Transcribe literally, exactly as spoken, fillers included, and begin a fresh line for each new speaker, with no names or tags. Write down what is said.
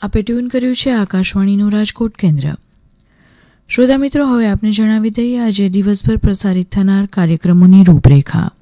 આપે ટ્યુન કર્યું છે આકાશવાણીનું રાજકોટ કેન્દ્ર. શ્રોતા મિત્રો, હવે આપને જણાવી દઈએ આજે દિવસભર પ્રસારિત થનાર કાર્યક્રમોની રૂપરેખા.